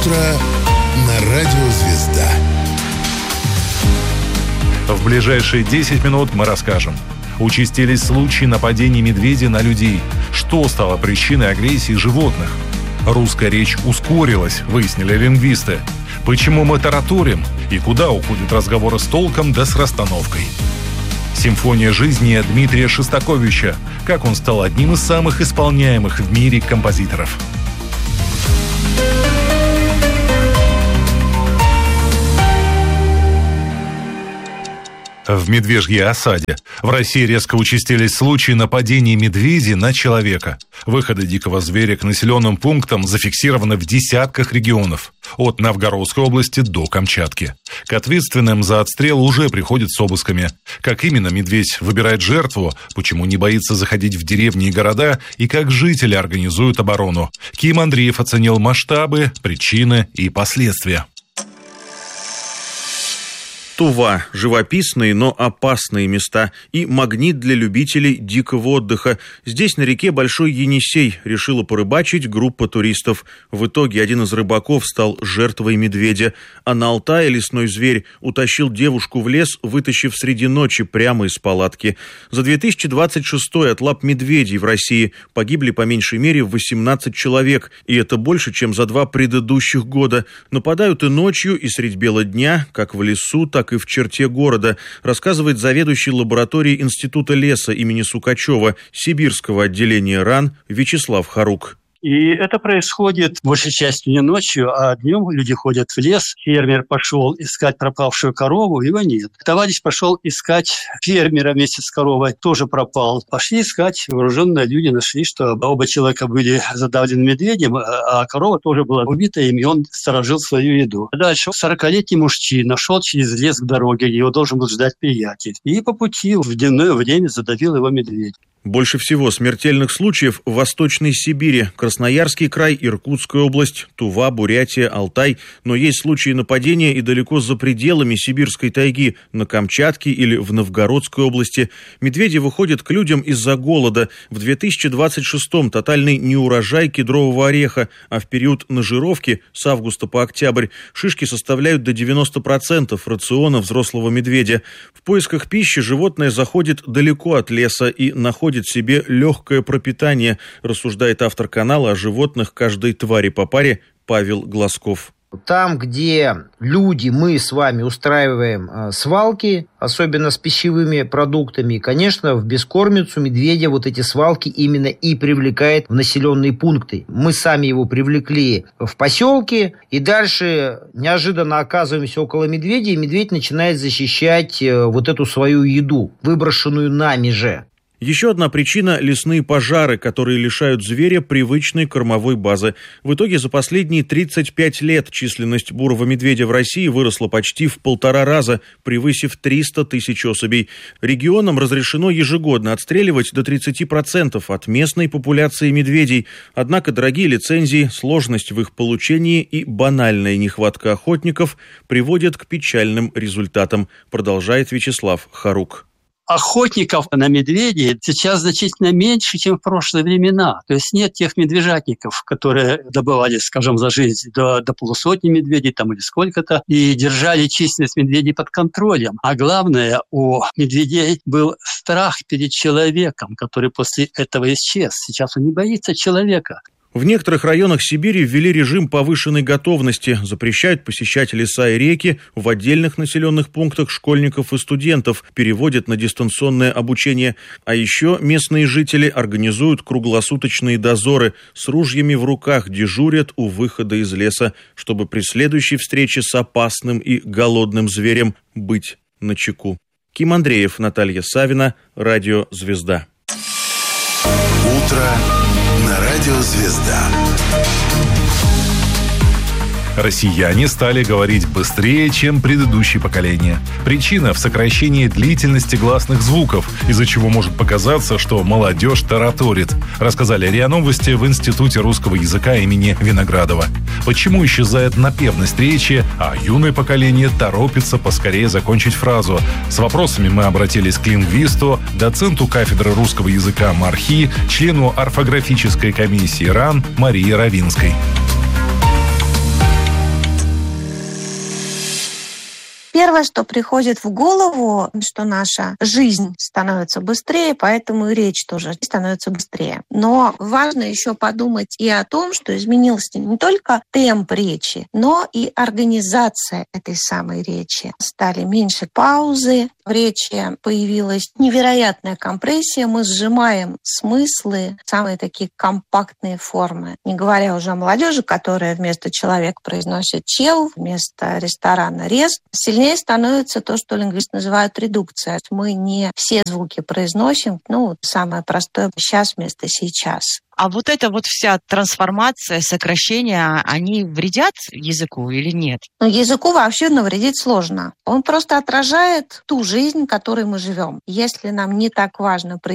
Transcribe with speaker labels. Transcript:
Speaker 1: Утро на радио «Звезда».
Speaker 2: В ближайшие 10 минут мы расскажем. Участились случаи нападений медведей на людей. Что стало причиной агрессии животных? Русская речь ускорилась, выяснили лингвисты. Почему мы тараторим? И куда уходят разговоры с толком да с расстановкой? Симфония жизни Дмитрия Шостаковича. Как он стал одним из самых исполняемых в мире композиторов. В медвежьей осаде в России резко участились случаи нападений медведей на человека. Выходы дикого зверя к населенным пунктам зафиксированы в десятках регионов, от Новгородской области до Камчатки. К ответственным за отстрел уже приходят с обысками. Как именно медведь выбирает жертву, почему не боится заходить в деревни и города, и как жители организуют оборону. Ким Андреев оценил масштабы, причины и последствия.
Speaker 3: Тува – живописные, но опасные места и магнит для любителей дикого отдыха. Здесь на реке Большой Енисей решила порыбачить группа туристов. В итоге один из рыбаков стал жертвой медведя. А на Алтае лесной зверь утащил девушку в лес, вытащив среди ночи прямо из палатки. За 2026 от лап медведей в России погибли по меньшей мере 18 человек. И это больше, чем за 2 предыдущих года. Нападают и ночью, и средь бела дня, как в лесу, так и в черте города, рассказывает заведующий лабораторией Института леса имени Сукачева Сибирского отделения РАН Вячеслав Харук.
Speaker 4: И это происходит большей частью не ночью, а днем люди ходят в лес. Фермер пошел искать пропавшую корову, его нет. Товарищ пошел искать фермера вместе с коровой, тоже пропал. Пошли искать, вооруженные люди нашли, что оба человека были задавлены медведем, а корова тоже была убита им, и он сторожил свою еду. Дальше 40-летний мужчина шел через лес к дороге, его должен был ждать приятель. И по пути в дневное время задавил его медведь.
Speaker 3: Больше всего смертельных случаев в Восточной Сибири, Красноярский край, Иркутская область, Тува, Бурятия, Алтай. Но есть случаи нападения и далеко за пределами сибирской тайги, на Камчатке или в Новгородской области. Медведи выходят к людям из-за голода. В 2026-м тотальный неурожай кедрового ореха, а в период нажировки с августа по октябрь шишки составляют до 90% рациона взрослого медведя. В поисках пищи животное заходит далеко от леса и находит себе легкое пропитание, рассуждает автор канала о животных каждой твари по паре Павел Глазков.
Speaker 5: Там, где люди, мы с вами устраиваем свалки, особенно с пищевыми продуктами, конечно, в бескормицу медведя вот эти свалки именно и привлекает в населенные пункты. Мы сами его привлекли в поселке, и дальше неожиданно оказываемся около медведя, и медведь начинает защищать вот эту свою еду, выброшенную нами же.
Speaker 3: Еще одна причина – лесные пожары, которые лишают зверя привычной кормовой базы. В итоге за последние 35 лет численность бурого медведя в России выросла почти в 1,5 раза, превысив 300 тысяч особей. Регионам разрешено ежегодно отстреливать до 30% от местной популяции медведей. Однако дорогие лицензии, сложность в их получении и банальная нехватка охотников приводят к печальным результатам, продолжает Вячеслав Харук.
Speaker 4: Охотников на медведей сейчас значительно меньше, чем в прошлые времена. То есть нет тех медвежатников, которые добывали, скажем, за жизнь до полусотни медведей там, или сколько-то, и держали численность медведей под контролем. А главное, у медведей был страх перед человеком, который после этого исчез. Сейчас он не боится человека.
Speaker 3: В некоторых районах Сибири ввели режим повышенной готовности, запрещают посещать леса и реки, в отдельных населенных пунктах школьников и студентов переводят на дистанционное обучение. А еще местные жители организуют круглосуточные дозоры, с ружьями в руках дежурят у выхода из леса, чтобы при следующей встрече с опасным и голодным зверем быть начеку. Ким Андреев, Наталья Савина, Радио «Звезда».
Speaker 1: Утро на радио «Звезда».
Speaker 2: Россияне стали говорить быстрее, чем предыдущие поколения. Причина в сокращении длительности гласных звуков, из-за чего может показаться, что молодежь тараторит, рассказали РИА Новости в Институте русского языка имени Виноградова. Почему исчезает напевность речи, а юное поколение торопится поскорее закончить фразу? С вопросами мы обратились к лингвисту, доценту кафедры русского языка МАРХИ, члену орфографической комиссии РАН Марии Равинской.
Speaker 6: Первое, что приходит в голову, что наша жизнь становится быстрее, поэтому и речь тоже становится быстрее. Но важно еще подумать и о том, что изменился не только темп речи, но и организация этой самой речи. Стали меньше паузы, в речи появилась невероятная компрессия, мы сжимаем смыслы, самые такие компактные формы. Не говоря уже о молодежи, которая вместо «человек» произносит «чел», вместо ресторана «рез». Сильнее становится то, что лингвисты называют редукция. Мы не все звуки произносим, самое простое «сейчас» вместо «сейчас».
Speaker 7: А вот эта вот вся трансформация, сокращения, они вредят языку или нет?
Speaker 6: Языку вообще навредить сложно. Он просто отражает ту жизнь, в которой мы живем. Если нам не так важно